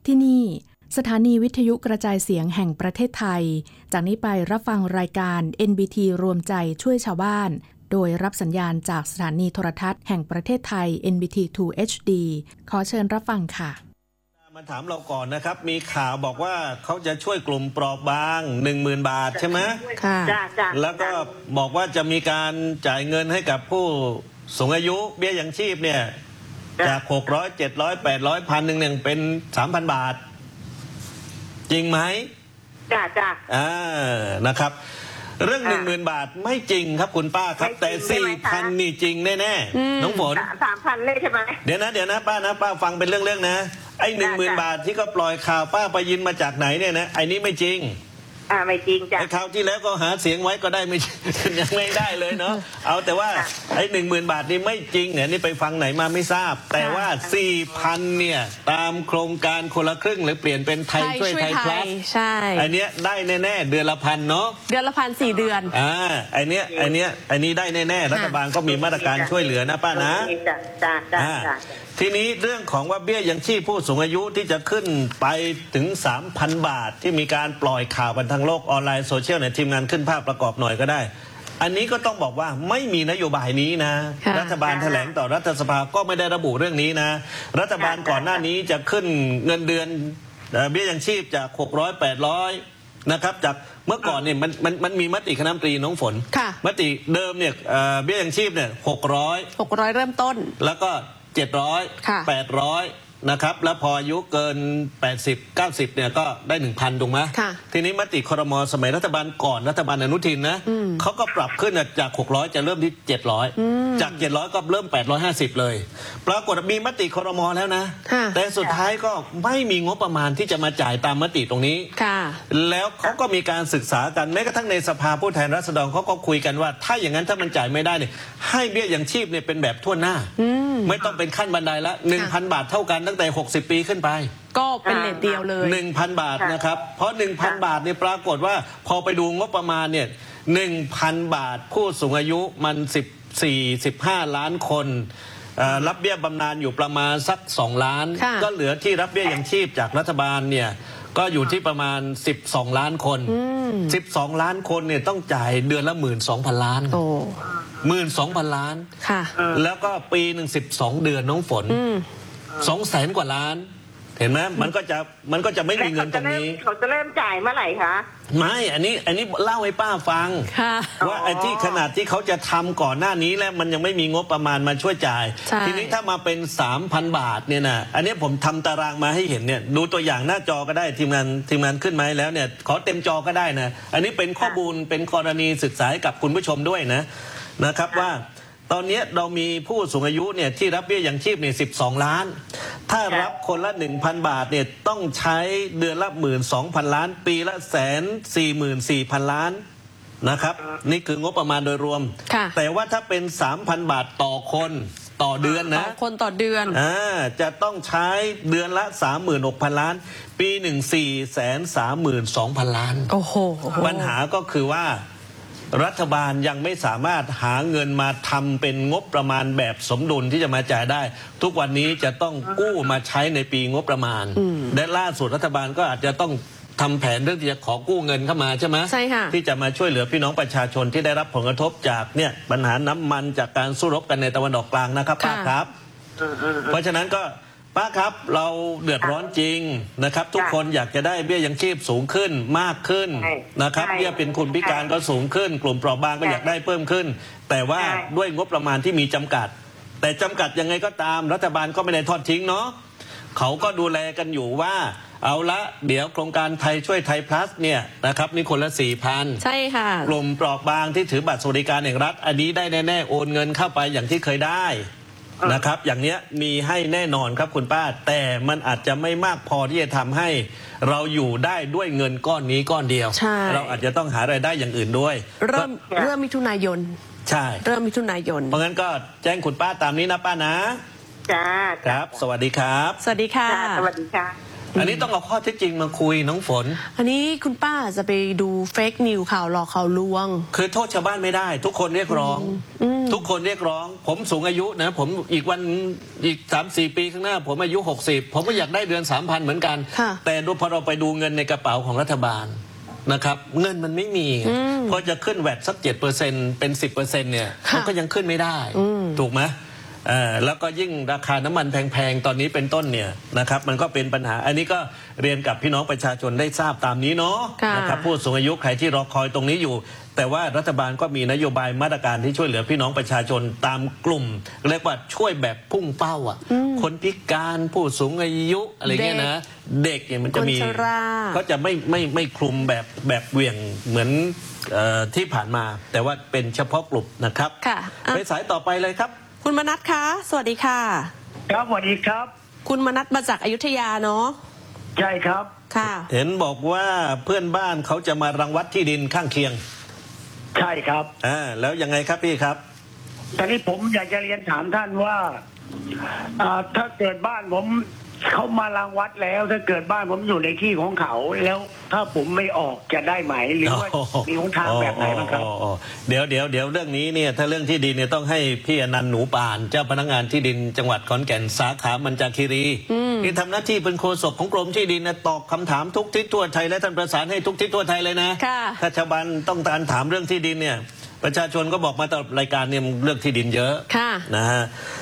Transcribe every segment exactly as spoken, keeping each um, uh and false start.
ที่นี่สถานีวิทยุกระจายเสียงแห่งประเทศไทยจากนี้ไปรับฟังรายการ เอ็น บี ที รวมใจช่วยชาวบ้านโดยรับสัญญาณจากสถานีโทรทัศน์แห่งประเทศไทย เอ็น บี ที ทู เอช ดี ขอเชิญรับฟังค่ะมาถามเราก่อนนะครับมีข่าวบอกว่าเขาจะช่วยกลุ่มเปราะบาง หนึ่งหมื่น บาทใช่ไหมค่ะแล้วก็บอกว่าจะมีการจ่ายเงินให้กับผู้สูงอายุเบี้ยยังชีพเนี่ยจากหกร้อย เจ็ดร้อย แปดร้อย พันหนึ่งเนี่ยเป็น สามพัน บาทจริงไหมจ้าจ้าอ่านะครับเรื่อง หนึ่งหมื่น บาทไม่จริงครับคุณป้าครับแต่ สี่พัน นี่จริงแน่ๆน้องฝนสามพัน เลยใช่ไหมเดี๋ยวนะเดี๋ยวนะป้านะป้าฟังเป็นเรื่องๆนะไอ้ หนึ่งหมื่น บาทที่ก็ปล่อยข่าวป้าไปยินมาจากไหนเนี่ยนะไอ้นี้ไม่จริงอ่าไม่จริงจ้ะไอ้คราวที่แล้วก็หาเสียงไว้ก็ได้ไม่ ยังไม่ได้เลยเนาะเอาแต่ว่าไอ้ หนึ่งหมื่น บาทนี่ไม่จริงเนี่ยนี่ไปฟังไหนมาไม่ทราบแต่ว่า สี่พัน เนี่ยตามโครงการคนละครึ่งหรือเปลี่ยนเป็นไทยช่วยไทย พลัสใช่ไอ้เนี้ยได้แน่ๆเดือนละพันเนาะเดือนละพันสี่เดือนอ่าไอ้เนี้ยไอ้เนี้ยไอ้นี้ได้แน่ๆรัฐบาลก็มีมาตรการช่วยเหลือนะป้านะจ้ะจ้ะจ้ะทีนี้เรื่องของว่าเบี้ยยังชีพผู้สูงอายุที่จะขึ้นไปถึง สามพัน บาทที่มีการปล่อยข่าวบนทางโลกออนไลน์โซเชียลเนี่ยทีมงานขึ้นภาพประกอบหน่อยก็ได้อันนี้ก็ต้องบอกว่าไม่มีนโยบายนี้นะรัฐบาลแถลงต่อรัฐสภาก็ไม่ได้ระบุเรื่องนี้นะรัฐบาลก่อนหน้านี้จะขึ้นเงินเดือนเบี้ยยังชีพจากหกร้อย แปดร้อยนะครับจากเมื่อก่อนเนี่ยมันมันมันมีมติคณะรัฐมนตรีน้องฝนมติเดิมเนี่ยเบี้ยยังชีพเนี่ยหกร้อยหกร้อยเริ่มต้นแล้วก็เจ็ดร้อย แปดร้อยนะครับแล้วพออายุเกินแปดสิบ เก้าสิบเนี่ยก็ได้ หนึ่งพัน ถูกไหมทีนี้มติครม.สมัยรัฐบาลก่อนรัฐบาลอนุทินนะเขาก็ปรับขึ้นจากหกร้อยจะเริ่มที่เจ็ดร้อยจากเจ็ดร้อยก็เริ่มแปดร้อยห้าสิบเลยปรากฏมีมติครม.แล้วนะแต่สุดท้ายก็ไม่มีงบประมาณที่จะมาจ่ายตามมติตรงนี้แล้วเขาก็มีการศึกษากันแม้กระทั่งในสภาผู้แทนราษฎรเขาก็คุยกันว่าถ้าอย่างนั้นถ้ามันจ่ายไม่ได้เนี่ยให้เบี้ยยังชีพเนี่ยเป็นแบบทั่วหน้าไม่ต้องเป็นขั้นบันไดละ หนึ่งพัน บาทเท่ากันตั้งแต่หกสิบปีขึ้นไปก็เป็นเลทเดียวเลยหนึ่งพัน บาทนะครับเพราะ หนึ่งพัน บาทเนี่ยปรากฏว่าพอไปดูงบประมาณเนี่ย หนึ่งพัน บาทผู้สูงอายุมันสิบสี่ สิบห้าล้านคนรับเบี้ยบำนาญอยู่ประมาณสักสองล้านก็เหลือที่รับเบี้ยยังชีพจากรัฐบาลเนี่ยก็อยู่ที่ประมาณสิบสองล้านคนสิบสองล้านคนเนี่ยต้องจ่ายเดือนละ หนึ่งหมื่นสองพัน ล้านโอ้หมื่นสองพันล้านค่ะแล้วก็ปีหนึ่งสิบสองเดือนน้องฝนสองแสนกว่าล้านเห็นไหมมันก็จะมันก็จะไม่มีเงินตรงนี้เขาจะเริ่มจ่ายเมื่อไหร่คะไม่อันนี้อันนี้เล่าให้ป้าฟังว่าไอ้ที่ขนาดที่เขาจะทำก่อนหน้านี้แล้วมันยังไม่มีงบประมาณมาช่วยจ่ายทีนี้ถ้ามาเป็น สามพัน บาทเนี่ยนะอันนี้ผมทำตารางมาให้เห็นเนี่ยดูตัวอย่างหน้าจอก็ได้ทีมงานทีมงานขึ้นมาให้แล้วเนี่ยขอเต็มจอก็ได้นะอันนี้เป็นข้อมูลเป็นกรณีศึกษาให้กับคุณผู้ชมด้วยนะนะครับว่าตอนนี้เรามีผู้สูงอายุเนี่ยที่รับเบี้ยยังชีพเนี่ยสิบสองล้านถ้ารับคนละ หนึ่งพัน บาทเนี่ยต้องใช้เดือนละ หนึ่งหมื่นสองพัน ล้านปีละ หนึ่งแสนสี่หมื่นสี่พัน ล้านนะครับนี่คืองบประมาณโดยรวมแต่ว่าถ้าเป็น สามพัน บาทต่อคนต่อเดือนนะต่อคนต่อเดือนอ่าจะต้องใช้เดือนละ สามหมื่นหกพัน ล้านปีหนึ่ง สี่แสนสามหมื่นสองพัน ล้านโอ้โหปัญหาก็คือว่ารัฐบาลยังไม่สามารถหาเงินมาทำเป็นงบประมาณแบบสมดุลที่จะมาจ่ายได้ทุกวันนี้จะต้องกู้มาใช้ในปีงบประมาณและล่าสุดรัฐบาลก็อาจจะต้องทำแผนเรื่องที่จะขอกู้เงินเข้ามาใช่ไหมใช่ค่ะที่จะมาช่วยเหลือพี่น้องประชาชนที่ได้รับผลกระทบจากเนี่ยปัญหาน้ำมันจากการสู้รบกันในตะวันออกกลางนะครับป้าครับเพราะฉะนั้นก็ป้าครับเราเดือดร้อนจริงนะครับทุกคนอยากจะได้เบี้ยยังชีพสูงขึ้นมากขึ้นนะครับเบี้ยเป็นคนพิการก็สูงขึ้นกลุ่มเปราะบางก็อยากได้เพิ่มขึ้นแต่ว่าด้วยงบประมาณที่มีจำกัดแต่จำกัดยังไงก็ตามรัฐบาลก็ไม่ได้ทอดทิ้งเนาะเขาก็ดูแลกันอยู่ว่าเอาละเดี๋ยวโครงการไทยช่วยไทย plus เนี่ยนะครับนี่คนละ สี่พันใช่ค่ะกลุ่มเปราะบางที่ถือบัตรสวัสดิการแห่งรัฐอันนี้ได้แน่ๆโอนเงินเข้าไปอย่างที่เคยได้นะครับอย่างเนี้ยมีให้แน่นอนครับคุณป้าแต่มันอาจจะไม่มากพอที่จะทำให้เราอยู่ได้ด้วยเงินก้อนนี้ก้อนเดียวเราอาจจะต้องหารายได้อย่างอื่นด้วยเริ่มเริ่มมิถุนายนใช่เริ่มมิถุนายนเพราะงั้นก็แจ้งคุณป้าตามนี้นะป้านะจ้าครับสวัสดีครับสวัสดีค่ะสวัสดีค่ะอันนี้ต้องเอาข้อเท็จจริงมาคุยน้องฝนอันนี้คุณป้าจะไปดูเฟกนิวข่าวหลอกข่าวลวงคือโทษชาวบ้านไม่ได้ทุกคนเรียกร้องทุกคนเรียกร้องผมสูงอายุนะผมอีกวันอีก สามสี่ ปีข้างหน้าผมอายุหกสิบผมก็อยากได้เดือน สามพัน เหมือนกันแต่ดูพอเราไปดูเงินในกระเป๋าของรัฐบาลนะครับเงินมันไม่มีพอจะขึ้นแวดสัก เจ็ดเปอร์เซ็นต์ เป็น สิบเปอร์เซ็นต์ เนี่ยมันก็ยังขึ้นไม่ได้ถูกไหมแล้วก็ยิ่งราคาน้ำมันแพงๆตอนนี้เป็นต้นเนี่ยนะครับมันก็เป็นปัญหาอันนี้ก็เรียนกับพี่น้องประชาชนได้ทราบตามนี้เนาะนะครับผู้สูงอายุใครที่รอคอยตรงนี้อยู่แต่ว่ารัฐบาลก็มีนโยบายมาตรการที่ช่วยเหลือพี่น้องประชาชนตามกลุ่มเรียกว่าช่วยแบบพุ่งเป้าอ่ะคนพิการผู้สูงอายุอะไรเงี้ยนะเด็กเนี่ยมันจะมีก็จะไม่ไม่ไม่คลุมแบบแบบเหวี่ยงเหมือนที่ผ่านมาแต่ว่าเป็นเฉพาะกลุ่มนะครับไปสายต่อไปเลยครับคุณมนัสคะสวัสดีค่ะครับสวัสดีครับคุณมนัสมาจากอยุธยาเนาะใช่ครับค่ะเห็นบอกว่าเพื่อนบ้านเขาจะมารังวัดที่ดินข้างเคียงใช่ครับอ่าแล้วยังไงครับพี่ครับตอนนี้ผมอยากจะเรียนถามท่านว่าอ่าถ้าเกิดบ้านผมเขามารังวัดแล้วถ้าเกิดบ้านผมอยู่ในที่ของเขาแล้วถ้าผมไม่ออกจะได้ไหมหรือว่ามีหนทางแบบไหนบ้างครับเดี๋ยวเดี๋ยวเดี๋ยวเรื่องนี้เนี่ยถ้าเรื่องที่ดินเนี่ยต้องให้พี่อนันต์หนูปานเจ้าพนักงานที่ดินจังหวัดขอนแก่นสาขามัญจาคีรีที่ทำหน้าที่เป็นโฆษกของกรมที่ดินนะตอบคำถามทุกทิศทั่วไทยและท่านประสานให้ทุกทิศทั่วไทยเลยนะถ้าชาวบ้านต้องการถามเรื่องที่ดินเนี่ยประชาชนก็บอกมาตลอดรายการเนี่ยเรื่องที่ดินเยอะนะฮะ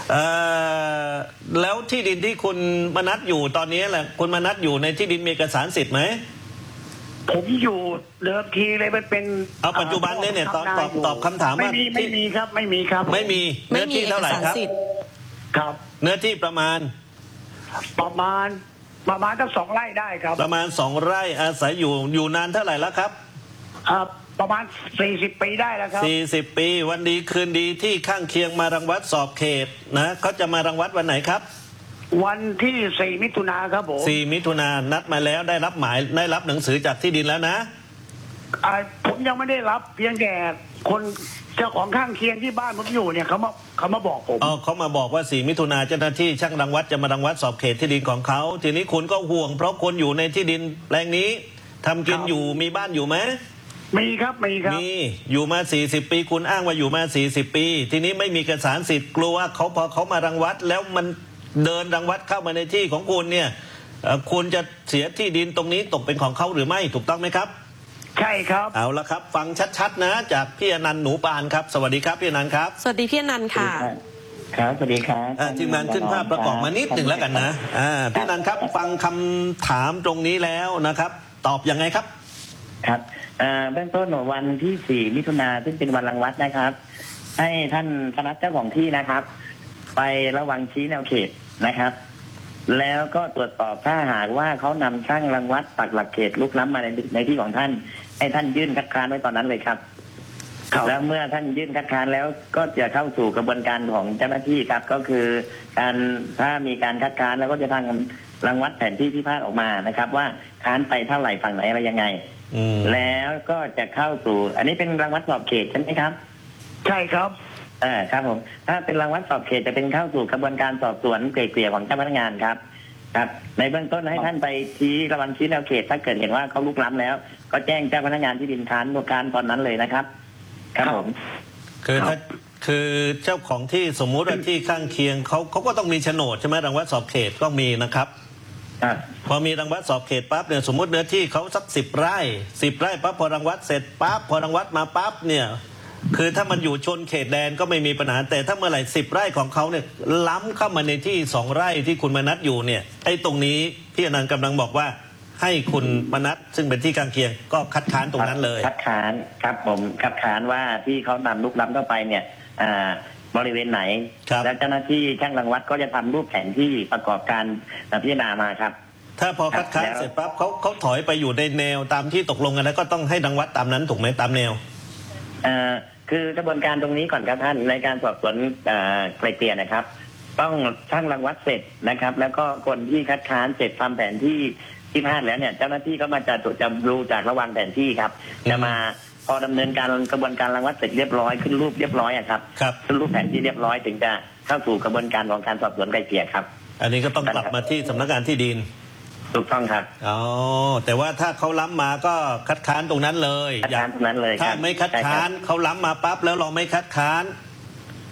แล้วที่ดินที่คุณมนัสอยู่ตอนนี้แหละคุณมนัสอยู่ในที่ดินมีเอกสารสิทธิ์ไหมผมอยู่เดิมทีเลยมันเป็นเอาปัจจุบันเนี่ยตอบตอบตอบคำถามว่าไม่มีไม่มีครับไม่มีครับไม่มีเนื้อที่เท่าไหร่ครับครับเนื้อที่ประมาณประมาณประมาณตั้งสองไร่ได้ครับประมาณสองไร่อาศัยอยู่อยู่นานเท่าไหร่แล้วครับครับประมาณสี่สิบปีได้แล้วครับสี่สิบปีวันดีคืนดีที่ข้างเคียงมารังวัดสอบเขตนะเขาจะมารังวัดวันไหนครับวันที่สี่มิถุนาครับผมสี่มิถุนานัดมาแล้วได้รับหมายได้รับหนังสือจากที่ดินแล้วนะผมยังไม่ได้รับเพียงแต่คนเจ้าของข้างเคียงที่บ้านผมอยู่เนี่ยเขามาเขามาบอกผมอ๋อเขามาบอกว่าสี่มิถุนาเจ้าหน้าที่ช่างรังวัดจะมารังวัดสอบเขตที่ดินของเขาทีนี้คุณก็ห่วงเพราะคนอยู่ในที่ดินแปลงนี้ทำกินอยู่มีบ้านอยู่ไหมมีครับมีครับมีอยู่มาสี่สิบปีคุณอ้างว่าอยู่มาสี่สิบปีทีนี้ไม่มีเอกสารสิทธิ์กลัวว่าเขาพอเขามารังวัดแล้วมันเดินรังวัดเข้ามาในที่ของคุณเนี่ยคุณจะเสียที่ดินตรงนี้ตกเป็นของเขาหรือไม่ถูกต้องไหมครับใช่ครับเอาละครับฟังชัดๆนะจากพี่อนันต์หนูปานครับสวัสดีครับพี่อนันต์ครับสวัสดีพี่อนันต์ค่ะครับสวัสดีครับทีมงานขึ้นภาพประกอบมานิดหนึ่งแล้วกันนะพี่อนันต์ครับฟังคำถามตรงนี้แล้วนะครับตอบยังไงครับครับเบื้องต้นวันที่สี่มิถุนาซึ่งเป็นวันรังวัดนะครับให้ท่านคณะเจ้าของที่นะครับไประวังชี้แนวเขตนะครับแล้วก็ตรวจสอบถ้าหากว่าเขานำช่างรังวัดปักหลักเขตลุกล้ำมาในในที่ของท่านให้ท่านยื่นคัดค้านไว้ตอนนั้นเลยครับแล้วเมื่อท่านยื่นคัดค้านแล้วก็จะเข้าสู่กระบวนการของเจ้าหน้าที่ครับก็คือการถ้ามีการคัดค้านแล้วก็จะทางรังวัดแผนที่พิพาทออกมานะครับว่าค้านไปเท่าไหร่ฝั่งไหนอะไรยังไงแล้วก็จะเข้าสู่อันนี้เป็นรังวัดสอบเขตใช่ไหมครับใช่ครับอ่าครับผมถ้าเป็นรังวัดสอบเขตจะเป็นเข้าสู่กระบวนการสอบสวนเกลี่ยของเจ้าพนักงานครับครับในเบื้องต้นให้ท่านไปชี้ระวังชี้แนวเขตถ้าเกิดเห็นว่าเขาลุกล้ำแล้วก็แจ้งเจ้าพนักงานที่ดินค้านตัวการตอนนั้นเลยนะครับครับผมคือถ้าคือเจ้าของที่สมมุติว่าที่ข้างเคียงเขาเขาก็ต้องมีโฉนดใช่ไหมรังวัดสอบเขตก็มีนะครับพอมีรังวัดสอบเขตปั๊บเนี่ยสมมติเนื้อที่เขาสักสิบไร่สิบไร่ปั๊บพอรังวัดเสร็จปั๊บพอรังวัดมาปั๊บเนี่ยคือถ้ามันอยู่ชนเขตแดนก็ไม่มีปัญหาแต่ถ้าเมื่อไหร่สิบไร่ของเขาเนี่ยล้ำเข้ามาในที่สองไร่ที่คุณมนัสอยู่เนี่ยไอ้ตรงนี้พี่อนันต์กำลังบอกว่าให้คุณมนัสซึ่งเป็นที่ข้างเคียงก็คัดค้านตรงนั้นเลยคัดค้านครับผมคัดค้านว่าที่เขานำลุกล้ำเข้าไปเนี่ยบริเวณไหนแล้วเจ้าหน้าที่ช่างรังวัดก็จะทำรูปแผนที่ประกอบการพิจารณามาครับถ้าพอคัดค้านเสร็จปั๊บเขาเขาถอยไปอยู่ในแนวตามที่ตกลงกันแล้วก็ต้องให้รังวัดตามนั้นถูกไหมตามแนวอ่าคือกระบวนการตรงนี้ก่อนครับท่านในการสอบสวนไกลเกลี่ยนะครับต้องช่างรังวัดเสร็จนะครับแล้วก็คนที่คัดค้านเสร็จทำแผนที่ที่พลาดแล้วเนี่ยเจ้าหน้าที่ก็มาจะตรวจจำดูจากระหว่างแผนที่ครับจะมาพอดำเนินการกระบวนการรังวัดเสร็จเรียบร้อยขึ้นรูปเรียบร้อยอะครับขึ้นรูปแผนที่เรียบร้อยถึงจะเข้าสู่กระบวนการของการสอบสวนไกลเกลี่ยครับอันนี้ก็ต้องกลับมาที่สำนักงานที่ดินถูกต้องครับอ๋อแต่ว่าถ้าเขาล้ำมาก็คัดค้านตรงนั้นเลยคัดค้านตรงนั้นเลยถ้าไม่คัดค้านเขาล้ำมาปั๊บแล้วเราไม่คัดค้าน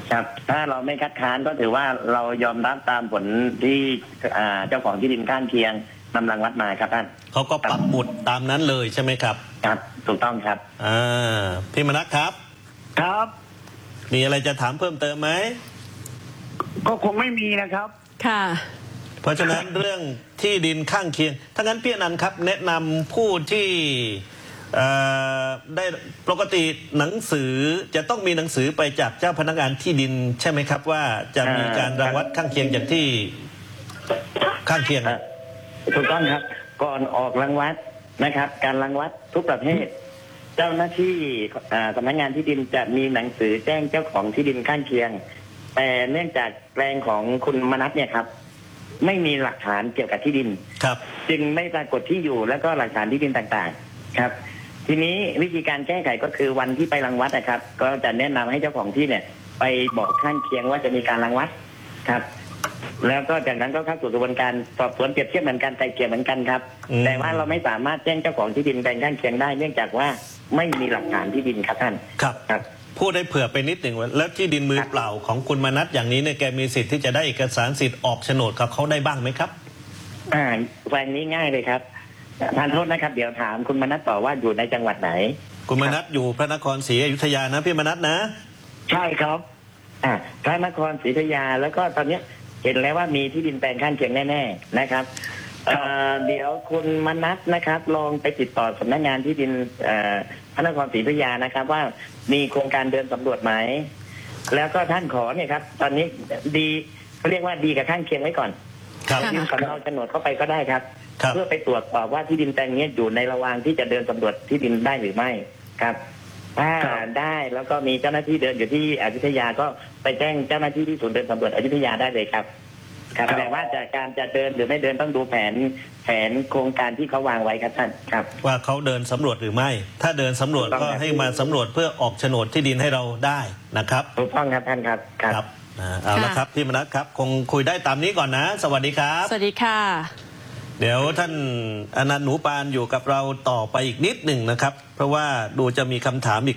ครับถ้าเราไม่คัดค้านก็ถือว่าเรายอมรับตามผลที่อ่าเจ้าของที่ดินข้างเคียงนำรังวัดมาครับท่านเขาก็ปักหมุดตามนั้นเลยใช่ไหมครับครับถูกต้องครับอ่าพี่มนัสครับครับมีอะไรจะถามเพิ่มเติมไหมก็คงไม่มีนะครับค่ะเพราะฉะนั้น เรื่องที่ดินข้างเคียงถ้างั้นพี่อนันต์ครับแนะนำผู้ที่เอ่อได้ปกติหนังสือจะต้องมีหนังสือไปจากเจ้าพนักงานที่ดินใช่ไหมครับว่าจะมีการรังวัดข้างเคียงจากที่ข้างเคียงเอ่อถูกต้องครับ ก่อนออกรังวัดนะครับ การรังวัดทุกประเภท เจ้าหน้าที่อ่าสำนักงานที่ดินจะมีหนังสือแจ้งเจ้าของที่ดินข้างเคียง แต่เนื่องจากแปลงของคุณมนัสเนี่ยครับ ไม่มีหลักฐานเกี่ยวกับที่ดินครับจึงไม่ปรากฏที่อยู่แล้วก็หลักฐานที่ดินต่างๆครับ ทีนี้วิธีการแก้ไขก็คือวันที่ไปรังวัดนะครับ ก็จะแนะนำให้เจ้าของที่เนี่ย ไปบอกข้างเคียงว่าจะมีการรังวัดครับ แล้วก็จากนั้นก็เข้าสู่กระบวนการสอบสวนเปรียบเทียบเหมือนกันไกลเกลี่ยเหมือนกันครับอืมแต่ว่าเราไม่สามารถแจ้งเจ้าของที่ดินแปลงข้างเคียงได้เนื่องจากว่าไม่มีหลักฐานที่ดินครับท่านครับครับพูดได้เผื่อไปนิดหนึ่งว่าแล้วที่ดินมือเปล่าของคุณมนัสอย่างนี้เนี่ยแกมีสิทธิ์ที่จะได้เอกสารสิทธิ์ออกโฉนดกับเขาได้บ้างไหมครับอ่าแปลงนี้ง่ายเลยครับทานโทษนะครับ เดี๋ยวถามคุณมนัสต่อว่าอยู่ในจังหวัดไหนคุณมนัสอยู่พระนครศรีอยุธยานะพี่มนัสนะใช่ครับอ่าพระนครศรีอยุธยาแล้วก็ตอนเนี้ยเห็นแล้วว่ามีที่ดินแปลงข้างเคียงแน่ๆนะครับเอ่อเดี๋ยวคุณมนัสนะครับ ลองไปติดต่อสำนักงานที่ดินเอ่อพระนครศรีอยุธยานะครับ ว่ามีโครงการเดินสำรวจไหมแล้วก็ท่านขอเนี่ยครับ ตอนนี้ดีเขาเรียกว่าดีกับข้างเคียงไว้ก่อนครับยื่นสำเนาโฉนดเข้าไปก็ได้ครับครับเพื่อไปตรวจสอบว่าที่ดินแปลงนี้อยู่ในระหว่างที่จะเดินสำรวจที่ดินได้หรือไม่ครับ ถ้าครับได้แล้วก็มีเจ้าหน้าที่เดินอยู่ที่อยุธยาก็ไปแจ้งเจ้าหน้าที่ที่ศูนย์เดินสำรวจอยุธยาได้เลยครับ ครับแต่ว่าจากการจะเดินหรือไม่เดินต้องดูแผนแผนโครงการที่เขาวางไว้ครับท่านครับว่าเขาเดินสำรวจหรือไม่ ถ้าเดินสำรวจก็ให้มาสำรวจเพื่อออกโฉนดที่ดินให้เราได้นะครับถูกต้องครับท่านครับครับครับอ่าเอาละค่ะครับพี่มนัสครับคงคุยได้ตามนี้ก่อนนะ สวัสดีครับสวัสดีค่ะเดี๋ยวท่านอนันต์หนูปานอยู่กับเราต่อไปอีกนิดหนึ่งนะครับ เพราะว่าดูจะมีคำถามอีก